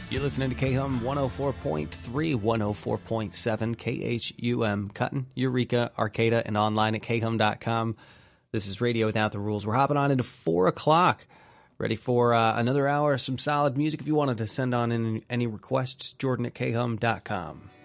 You're listening to KHUM 104.3, 104.7, KHUM, Cutton, Eureka, Arcata, and online at khum.com. This is Radio Without the Rules. We're hopping on into 4 o'clock. Ready for another hour of some solid music. If you wanted to send on in any requests, Jordan at khum.com.